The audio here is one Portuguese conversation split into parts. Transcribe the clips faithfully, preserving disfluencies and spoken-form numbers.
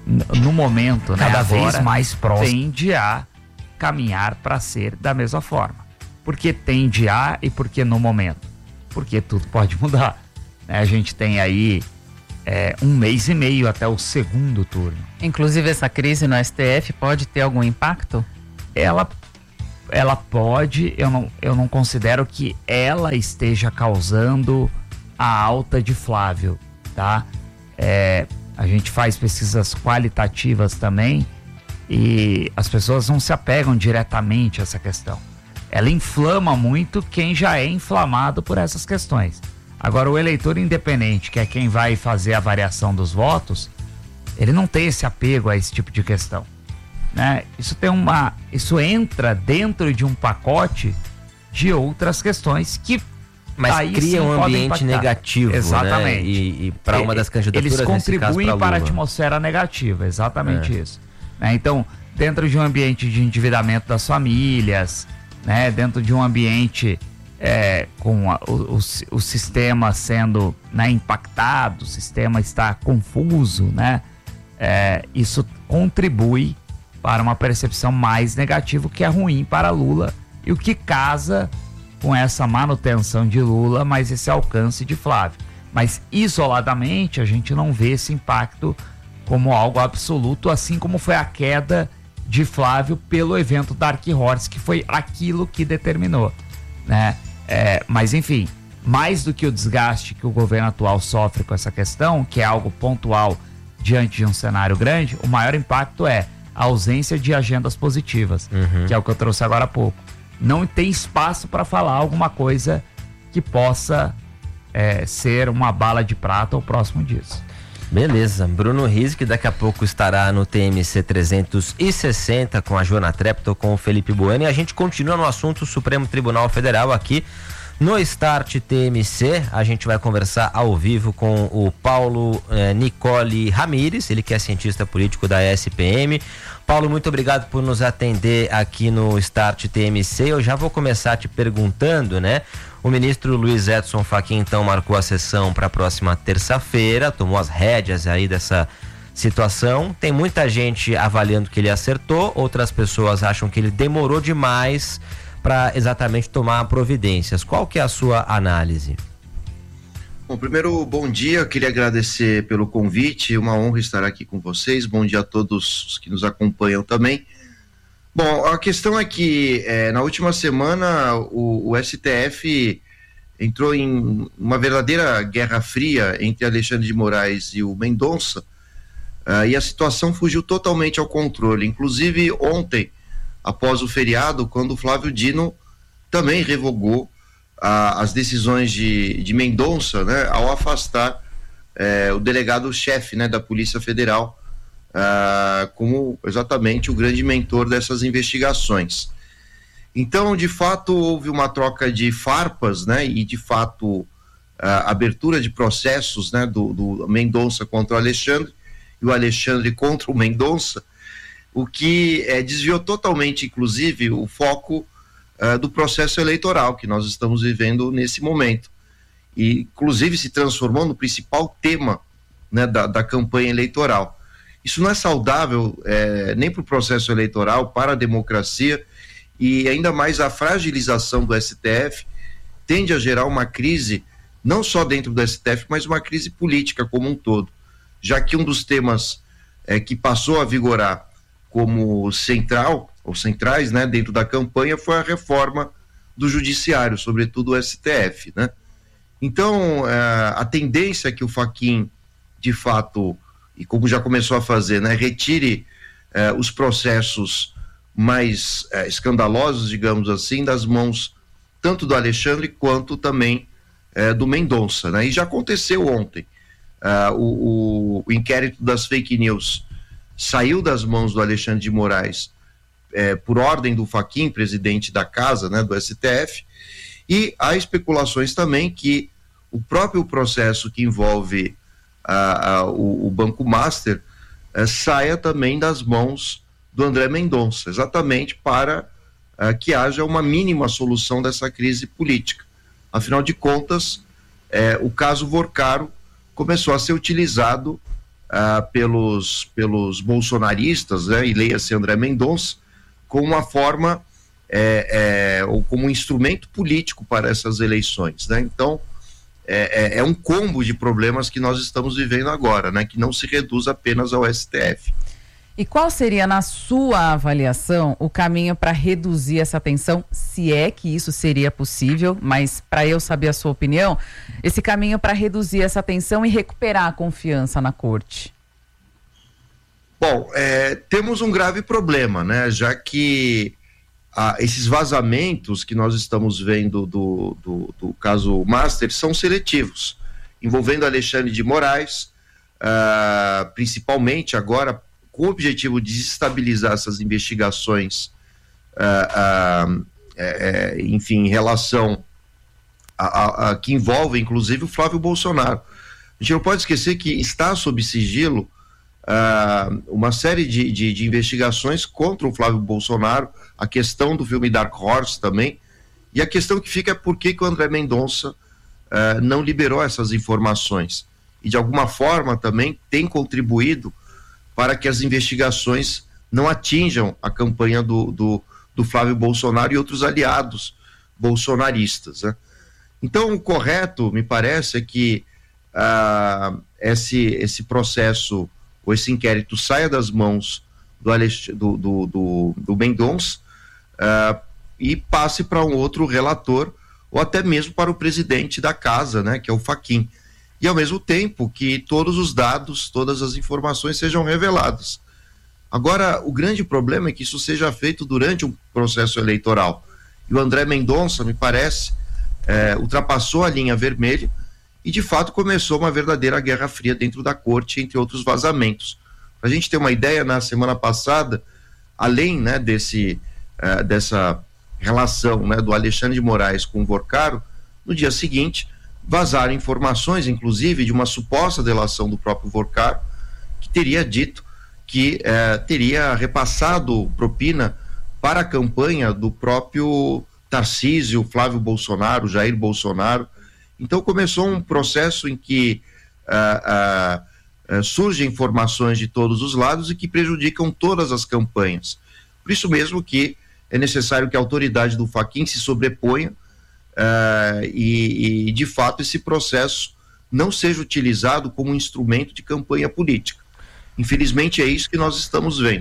no momento, né, cada agora, vez mais próximo, tende a caminhar para ser da mesma forma. Por que tende a e por que no momento? Porque tudo pode mudar. Né? A gente tem aí é, um mês e meio até o segundo turno. Inclusive, essa crise no S T F pode ter algum impacto? Ela, ela pode, eu não, eu não considero que ela esteja causando a alta de Flávio, tá? É, a gente faz pesquisas qualitativas também e as pessoas não se apegam diretamente a essa questão. Ela inflama muito quem já é inflamado por essas questões. Agora, o eleitor independente, que é quem vai fazer a variação dos votos, ele não tem esse apego a esse tipo de questão. Né? Isso tem uma, isso entra dentro de um pacote de outras questões que mas aí cria um ambiente negativo, exatamente, né? E, e para uma das candidaturas, eles contribuem caso, para a Lula. atmosfera negativa, exatamente é. isso. Né? Então, dentro de um ambiente de endividamento das famílias, né? Dentro de um ambiente é, com a, o, o, o sistema sendo, né, impactado, o sistema está confuso, né? É, isso contribui para uma percepção mais negativa, que é ruim para Lula e o que casa com essa manutenção de Lula, mas esse alcance de Flávio. Mas isoladamente a gente não vê esse impacto como algo absoluto, assim como foi a queda de Flávio pelo evento Dark Horse, que foi aquilo que determinou, né? É, mas enfim, mais do que o desgaste que o governo atual sofre com essa questão, que é algo pontual diante de um cenário grande, o maior impacto é a ausência de agendas positivas, uhum. que é o que eu trouxe agora há pouco. Não tem espaço para falar alguma coisa que possa é, ser uma bala de prata ou próximo disso. Beleza, Bruno Rizzi, que daqui a pouco estará no T M C trezentos e sessenta com a Joana Treptow, com o Felipe Bueno, e a gente continua no assunto Supremo Tribunal Federal aqui no Start T M C. A gente vai conversar ao vivo com o Paulo eh, Nicole Ramires, ele que é cientista político da S P M. Paulo, muito obrigado por nos atender aqui no Start T M C. Eu já vou começar te perguntando, né? O ministro Luiz Edson Fachin, então, marcou a sessão para a próxima terça-feira, tomou as rédeas aí dessa situação. Tem muita gente avaliando que ele acertou, outras pessoas acham que ele demorou demais para exatamente tomar providências. Qual que é a sua análise? Bom, primeiro, bom dia, eu queria agradecer pelo convite, uma honra estar aqui com vocês, bom dia a todos os que nos acompanham também. Bom, a questão é que é, na última semana o, o S T F entrou em uma verdadeira guerra fria entre Alexandre de Moraes e o Mendonça, uh, e a situação fugiu totalmente ao controle, inclusive ontem, após o feriado, quando o Flávio Dino também revogou a, as decisões de, de Mendonça, né, ao afastar eh, o delegado-chefe, né, da Polícia Federal, ah, como exatamente o grande mentor dessas investigações. Então, de fato, houve uma troca de farpas, né, e de fato a abertura de processos, né, do, do Mendonça contra o Alexandre e o Alexandre contra o Mendonça, o que eh, desviou totalmente, inclusive, o foco uh, do processo eleitoral que nós estamos vivendo nesse momento. E, inclusive, se transformou no principal tema, né, da, da campanha eleitoral. Isso não é saudável eh, nem para o processo eleitoral, para a democracia, e ainda mais a fragilização do S T F tende a gerar uma crise, não só dentro do S T F, mas uma crise política como um todo, já que um dos temas eh, que passou a vigorar como central, ou centrais, né, dentro da campanha, foi a reforma do judiciário, sobretudo o S T F, né? Então, eh, a tendência é que o Fachin, de fato, e como já começou a fazer, né, retire eh, os processos mais eh, escandalosos, digamos assim, das mãos tanto do Alexandre quanto também eh, do Mendonça, né? E já aconteceu ontem, uh, o, o inquérito das fake news saiu das mãos do Alexandre de Moraes eh, por ordem do Fachin, presidente da casa, né, do S T F, e há especulações também que o próprio processo que envolve uh, uh, o, o Banco Master uh, saia também das mãos do André Mendonça, exatamente para uh, que haja uma mínima solução dessa crise política. Afinal de contas, eh, o caso Vorcaro começou a ser utilizado uh, pelos, pelos bolsonaristas, né, e leia-se André Mendonça, como uma forma, é, é, ou como um instrumento político para essas eleições, né? Então, é, é, é um combo de problemas que nós estamos vivendo agora, né, que não se reduz apenas ao S T F. E qual seria, na sua avaliação, o caminho para reduzir essa tensão, se é que isso seria possível, mas para eu saber a sua opinião, esse caminho para reduzir essa tensão e recuperar a confiança na corte? Bom, é, temos um grave problema, né, já que ah, esses vazamentos que nós estamos vendo do, do, do caso Master são seletivos, envolvendo Alexandre de Moraes, ah, principalmente agora, com o objetivo de desestabilizar essas investigações, uh, uh, é, é, enfim, em relação a, a, a que envolve, inclusive, o Flávio Bolsonaro. A gente não pode esquecer que está sob sigilo uh, uma série de, de, de investigações contra o Flávio Bolsonaro, a questão do filme Dark Horse também, e a questão que fica é por que, que o André Mendonça uh, não liberou essas informações. E, de alguma forma, também tem contribuído para que as investigações não atinjam a campanha do, do, do Flávio Bolsonaro e outros aliados bolsonaristas, né? Então, o correto, me parece, é que ah, esse, esse processo, ou esse inquérito, saia das mãos do, Alex, do, do, do, do Mendonça ah, e passe para um outro relator, ou até mesmo para o presidente da casa, né, que é o Fachin. E, ao mesmo tempo, que todos os dados, todas as informações sejam reveladas. Agora, o grande problema é que isso seja feito durante um processo eleitoral. E o André Mendonça, me parece, é, ultrapassou a linha vermelha e, de fato, começou uma verdadeira guerra fria dentro da corte, entre outros vazamentos. Para a gente ter uma ideia, na semana passada, além, né, desse, uh, dessa relação, né, do Alexandre de Moraes com o Vorcaro, no dia seguinte vazaram informações, inclusive, de uma suposta delação do próprio Vorcaro, que teria dito que eh, teria repassado propina para a campanha do próprio Tarcísio, Flávio Bolsonaro, Jair Bolsonaro. Então começou um processo em que ah, ah, ah, surgem informações de todos os lados e que prejudicam todas as campanhas. Por isso mesmo que é necessário que a autoridade do Fachin se sobreponha Uh, e, e, de fato, esse processo não seja utilizado como um instrumento de campanha política. Infelizmente, é isso que nós estamos vendo.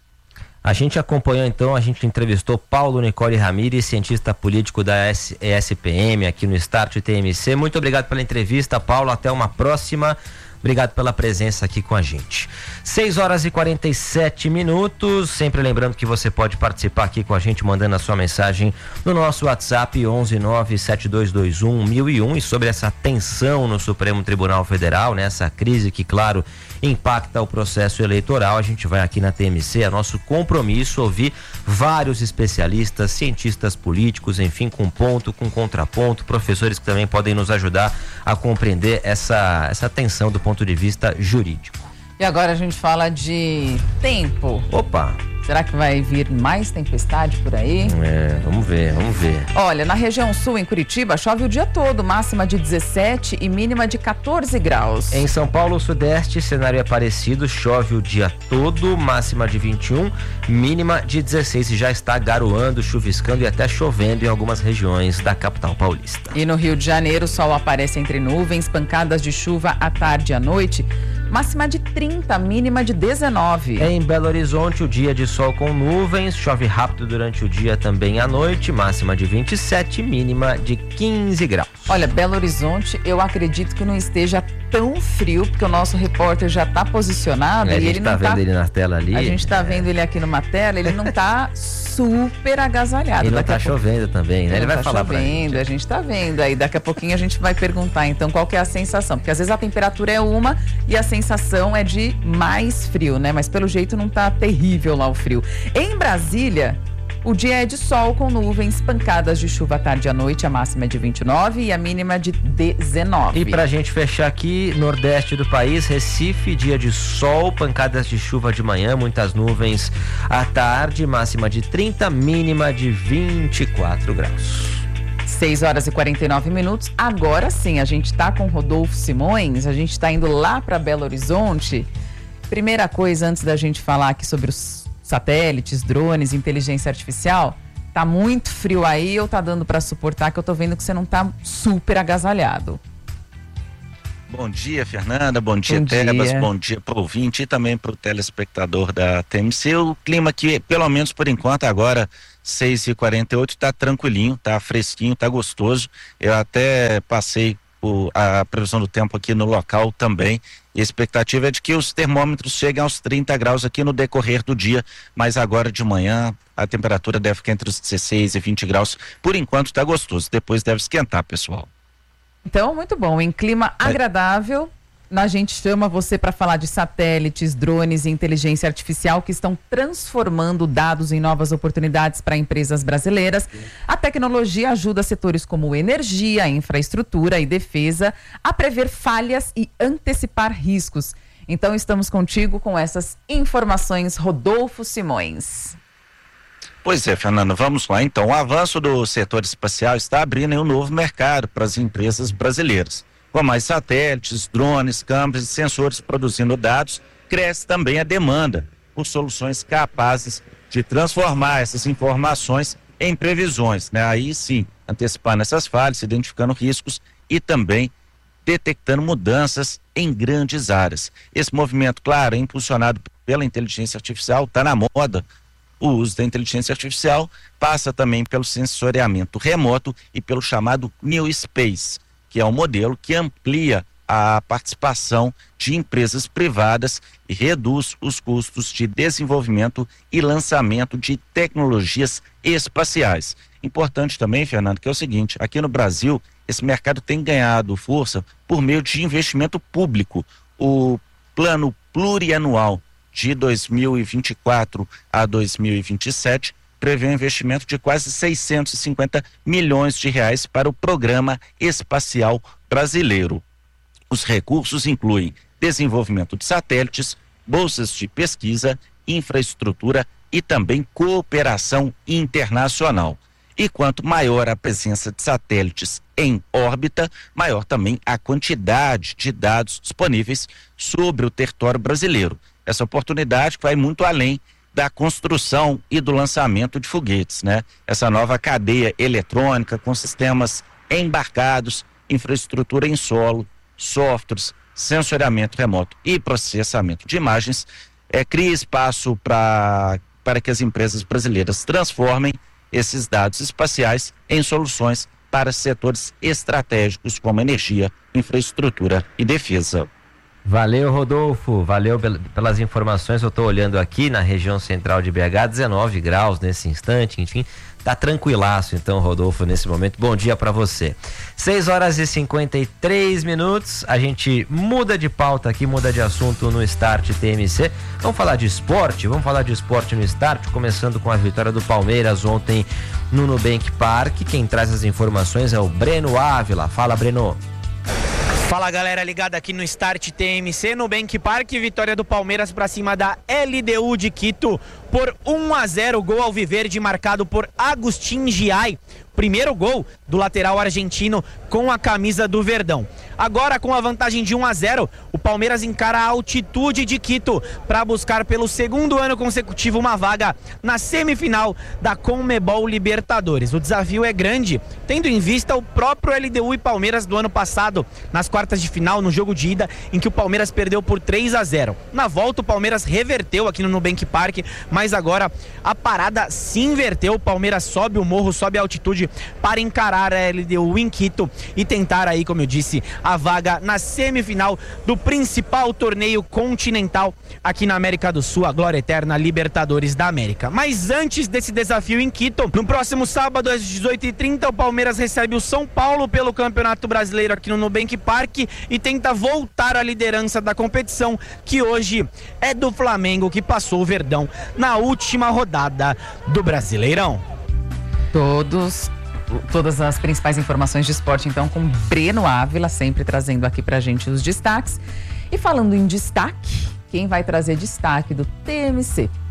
A gente acompanhou, então, a gente entrevistou Paulo Nicole Ramires, cientista político da E S P M, aqui no Start T M C. Muito obrigado pela entrevista, Paulo. Até uma próxima. Obrigado pela presença aqui com a gente. seis horas e quarenta e sete minutos. Sempre lembrando que você pode participar aqui com a gente, mandando a sua mensagem no nosso WhatsApp onze nove sete dois dois um um mil e um. E sobre essa tensão no Supremo Tribunal Federal, né? Essa crise que, claro, impacta o processo eleitoral. A gente vai aqui na T M C, é nosso compromisso, ouvir vários especialistas, cientistas políticos, enfim, com ponto, com contraponto, professores que também podem nos ajudar a compreender essa, essa tensão do ponto de vista jurídico. E agora a gente fala de tempo. Opa! Será que vai vir mais tempestade por aí? É, vamos ver, vamos ver. Olha, na região sul, em Curitiba, chove o dia todo, máxima de dezessete e mínima de quatorze graus. Em São Paulo, sudeste, cenário é parecido, chove o dia todo, máxima de vinte e um, mínima de dezesseis, e já está garoando, chuviscando e até chovendo em algumas regiões da capital paulista. E no Rio de Janeiro, o sol aparece entre nuvens, pancadas de chuva à tarde e à noite, máxima de trinta, mínima de dezenove. Em Belo Horizonte, o dia de sol com nuvens, chove rápido durante o dia também à noite, máxima de vinte e sete, mínima de quinze graus. Olha, Belo Horizonte, eu acredito que não esteja tão frio, porque o nosso repórter já está posicionado é, e ele tá não tá... A gente tá vendo ele na tela ali. A gente tá é. vendo ele aqui numa tela, ele não tá super agasalhado. E não daqui tá a chovendo também, né? Ele vai tá falar chovendo, pra gente. A gente tá vendo, aí daqui a pouquinho a gente vai perguntar, então, qual que é a sensação, porque às vezes a temperatura é uma e a sensação é de mais frio, né? Mas pelo jeito não tá terrível lá o frio. Em Brasília, o dia é de sol com nuvens, pancadas de chuva à tarde e à noite, a máxima é de vinte e nove e a mínima de dezenove. E pra gente fechar aqui, nordeste do país, Recife, dia de sol, pancadas de chuva de manhã, muitas nuvens à tarde, máxima de trinta, mínima de vinte e quatro graus. seis horas e quarenta e nove minutos. Agora sim, a gente está com Rodolfo Simões, a gente está indo lá para Belo Horizonte. Primeira coisa, antes da gente falar aqui sobre os satélites, drones, inteligência artificial, tá muito frio aí ou tá dando para suportar, que eu tô vendo que você não tá super agasalhado? Bom dia, Fernanda, bom dia, bom Tebas, dia. Bom dia para o ouvinte e também para o telespectador da T M C. O clima aqui, pelo menos por enquanto, agora seis e quarenta e oito, tá tranquilinho, tá fresquinho, tá gostoso. Eu até passei por a previsão do tempo aqui no local também. E a expectativa é de que os termômetros cheguem aos trinta graus aqui no decorrer do dia, mas agora de manhã a temperatura deve ficar entre os dezesseis e vinte graus. Por enquanto tá gostoso, depois deve esquentar, pessoal. Então, muito bom. Em clima agradável, a gente chama você para falar de satélites, drones e inteligência artificial que estão transformando dados em novas oportunidades para empresas brasileiras. A tecnologia ajuda setores como energia, infraestrutura e defesa a prever falhas e antecipar riscos. Então, estamos contigo com essas informações, Rodolfo Simões. Pois é, Fernanda, vamos lá então. O avanço do setor espacial está abrindo um novo mercado para as empresas brasileiras. Com mais satélites, drones, câmeras e sensores produzindo dados, cresce também a demanda por soluções capazes de transformar essas informações em previsões, né? Aí sim, antecipando essas falhas, identificando riscos e também detectando mudanças em grandes áreas. Esse movimento, claro, é impulsionado pela inteligência artificial, está na moda. O uso da inteligência artificial passa também pelo sensoriamento remoto e pelo chamado New Space, que é um modelo que amplia a participação de empresas privadas e reduz os custos de desenvolvimento e lançamento de tecnologias espaciais. Importante também, Fernando, que é o seguinte: aqui no Brasil, esse mercado tem ganhado força por meio de investimento público. O plano plurianual de dois mil e vinte e quatro a dois mil e vinte e sete prevê um investimento de quase seiscentos e cinquenta milhões de reais para o Programa Espacial Brasileiro. Os recursos incluem desenvolvimento de satélites, bolsas de pesquisa, infraestrutura e também cooperação internacional. E quanto maior a presença de satélites em órbita, maior também a quantidade de dados disponíveis sobre o território brasileiro. Essa oportunidade vai muito além da construção e do lançamento de foguetes, né? Essa nova cadeia eletrônica com sistemas embarcados, infraestrutura em solo, softwares, sensoriamento remoto e processamento de imagens, é, cria espaço pra, para que as empresas brasileiras transformem esses dados espaciais em soluções para setores estratégicos como energia, infraestrutura e defesa. Valeu, Rodolfo, valeu pelas informações. Eu estou olhando aqui na região central de B H, dezenove graus nesse instante, enfim, tá tranquilaço então, Rodolfo, nesse momento. Bom dia para você. seis horas e cinquenta e três minutos, a gente muda de pauta aqui, muda de assunto no Start T M C. Vamos falar de esporte, vamos falar de esporte no Start, começando com a vitória do Palmeiras ontem no Nubank Park. Quem traz as informações é o Breno Ávila. Fala, Breno. Fala, galera ligada aqui no Start T M C, no Nubank Park, vitória do Palmeiras para cima da L D U de Quito por um a zero, gol alviverde marcado por Agustín Giai, primeiro gol do lateral argentino com a camisa do Verdão. Agora, com a vantagem de um a zero, o Palmeiras encara a altitude de Quito para buscar pelo segundo ano consecutivo uma vaga na semifinal da Conmebol Libertadores. O desafio é grande, tendo em vista o próprio L D U e Palmeiras do ano passado, nas quartas de final, no jogo de ida, em que o Palmeiras perdeu por três a zero. Na volta, o Palmeiras reverteu aqui no Nubank Park, mas agora a parada se inverteu. O Palmeiras sobe o morro, sobe a altitude para encarar a L D U em Quito e tentar aí, como eu disse, a vaga na semifinal do principal torneio continental aqui na América do Sul, a glória eterna Libertadores da América. Mas antes desse desafio em Quito, no próximo sábado às dezoito e trinta, o Palmeiras recebe o São Paulo pelo Campeonato Brasileiro aqui no Nubank Park e tenta voltar à liderança da competição, que hoje é do Flamengo, que passou o Verdão na última rodada do Brasileirão. Todos Todas as principais informações de esporte, então, com Breno Ávila, sempre trazendo aqui pra gente os destaques. E falando em destaque, quem vai trazer destaque do T M C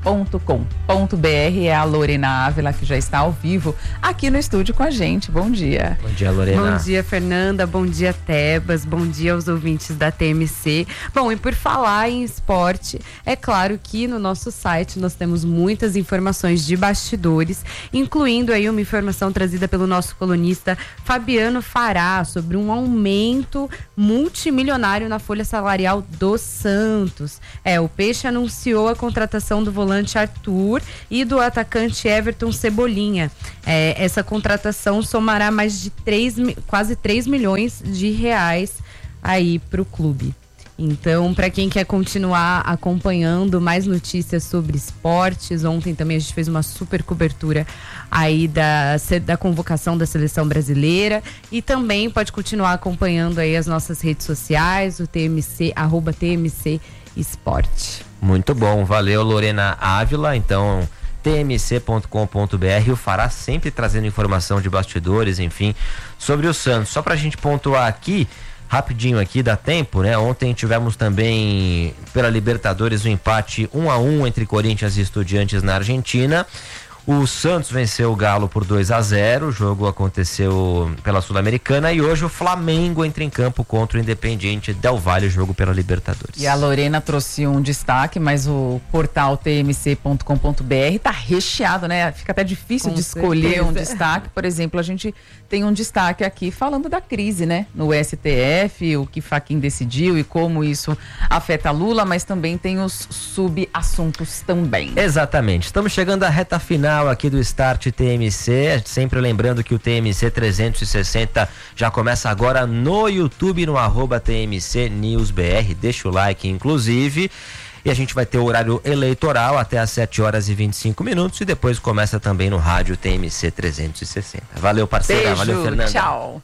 ponto com ponto b r. É a Lorena Ávila que já está ao vivo aqui no estúdio com a gente. Bom dia. Bom dia, Lorena. Bom dia, Fernanda. Bom dia, Tebas. Bom dia aos ouvintes da T M C. Bom, e por falar em esporte, é claro que no nosso site nós temos muitas informações de bastidores, incluindo aí uma informação trazida pelo nosso colunista Fabiano Fará sobre um aumento multimilionário na folha salarial do Santos. É, o Peixe anunciou a contratação do volante Arthur e do atacante Everton Cebolinha. É, essa contratação somará mais de três, quase três milhões de reais aí para o clube. Então, para quem quer continuar acompanhando mais notícias sobre esportes, ontem também a gente fez uma super cobertura aí da, da convocação da seleção brasileira, e também pode continuar acompanhando aí as nossas redes sociais, o T M C, arroba T M C Esporte. Muito bom, valeu, Lorena Ávila. Então, t m c ponto com ponto b r, o Fará sempre trazendo informação de bastidores, enfim, sobre o Santos. Só pra gente pontuar aqui, rapidinho aqui, dá tempo, né? Ontem tivemos também pela Libertadores um empate um a um entre Corinthians e Estudiantes na Argentina. O Santos venceu o Galo por dois a zero, o jogo aconteceu pela Sul-Americana, e hoje o Flamengo entra em campo contra o Independiente Del Valle, jogo pela Libertadores. E a Lorena trouxe um destaque, mas o portal t m c ponto com ponto b r tá recheado, né? Fica até difícil Com de escolher certeza. um destaque. Por exemplo, a gente tem um destaque aqui falando da crise, né? No S T F, o que Fachin decidiu e como isso afeta Lula, mas também tem os subassuntos também. Exatamente, estamos chegando à reta final aqui do Start T M C, sempre lembrando que o T M C trezentos e sessenta já começa agora no YouTube, no arroba T M C News B R, deixa o like inclusive, e a gente vai ter o horário eleitoral até às sete horas e vinte e cinco minutos, e depois começa também no rádio T M C trezentos e sessenta. Valeu, parceira. Beijo, valeu, Fernanda. Tchau.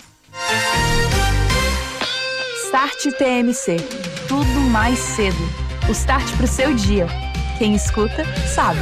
Start T M C, tudo mais cedo. O start pro seu dia. Quem escuta, sabe.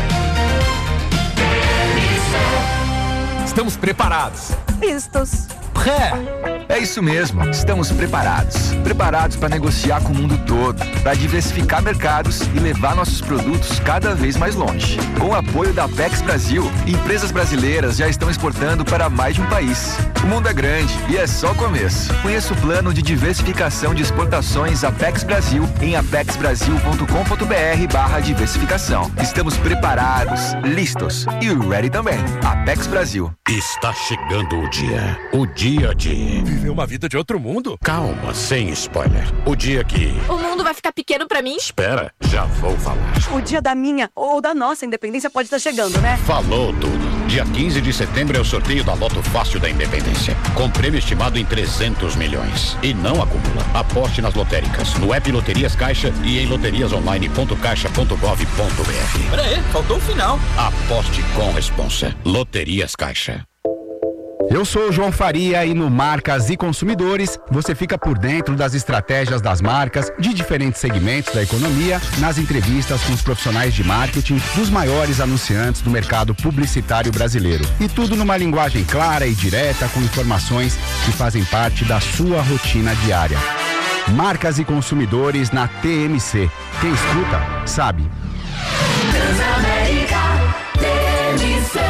Estamos preparados. Vistos. Pré! É isso mesmo, estamos preparados. Preparados para negociar com o mundo todo, para diversificar mercados e levar nossos produtos cada vez mais longe. Com o apoio da Apex Brasil, empresas brasileiras já estão exportando para mais de um país. O mundo é grande e é só o começo. Conheça o plano de diversificação de exportações Apex Brasil em apex brasil ponto com ponto b r barra diversificação. Estamos preparados, listos e ready também. Apex Brasil. Está chegando o dia. O dia de... Viver uma vida de outro mundo? Calma, sem spoiler. O dia que... O mundo vai ficar pequeno pra mim? Espera, já vou falar. O dia da minha ou da nossa independência pode estar chegando, né? Falou tudo. Dia quinze de setembro é o sorteio da Loto Fácil da Independência, com prêmio estimado em trezentos milhões. E não acumula. Aposte nas lotéricas, no app Loterias Caixa e em loterias online ponto caixa ponto gov ponto b r. Peraí, faltou o final. Aposte com responsa. Loterias Caixa. Eu sou o João Faria e no Marcas e Consumidores você fica por dentro das estratégias das marcas de diferentes segmentos da economia, nas entrevistas com os profissionais de marketing dos maiores anunciantes do mercado publicitário brasileiro. E tudo numa linguagem clara e direta, com informações que fazem parte da sua rotina diária. Marcas e Consumidores na T M C. Quem escuta, sabe. Transamérica T M C.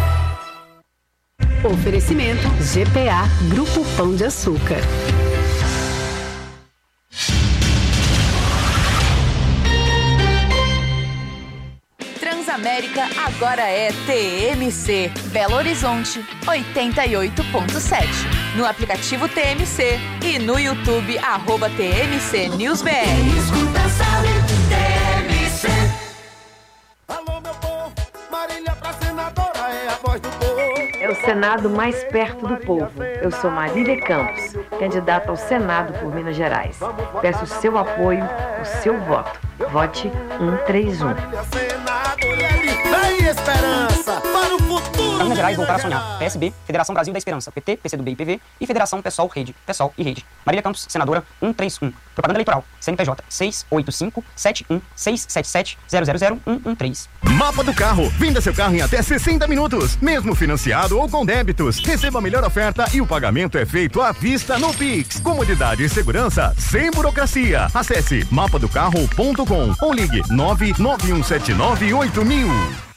Oferecimento G P A, Grupo Pão de Açúcar. Transamérica agora é T M C. Belo Horizonte, oitenta e oito ponto sete. No aplicativo T M C e no YouTube, arroba T M C News B R. Escuta, sabe, T M C. Alô, meu povo, Marília pra senadora é a voz do povo. É o Senado mais perto do povo. Eu sou Marília Campos, candidata ao Senado por Minas Gerais. Peço o seu apoio, o seu voto. Vote cento e trinta e um. Vem esperança para o futuro. Para Minas Gerais, voltar a sonhar. P S B, Federação Brasil da Esperança. P T, P C do B e P V. E Federação PSOL, Rede. PSOL e Rede. Marília Campos, senadora, cento e trinta e um. Propaganda eleitoral. C N P J seis oito cinco sete um seis sete sete zero zero zero um um três. Mapa do Carro. Venda seu carro em até sessenta minutos. Mesmo financiado ou com débitos. Receba a melhor oferta e o pagamento é feito à vista no Pix. Comodidade e segurança sem burocracia. Acesse mapa do carro ponto com ou ligue nove nove um sete nove oito mil.